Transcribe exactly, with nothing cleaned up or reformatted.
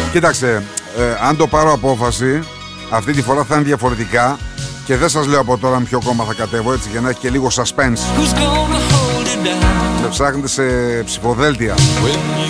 Κοίταξε, ε, αν το πάρω απόφαση, αυτή τη φορά θα είναι διαφορετικά και δεν σας λέω από τώρα με ποιο κόμμα θα κατέβω, έτσι, για να έχει και λίγο suspense. Με ψάχνετε σε ψηφοδέλτια.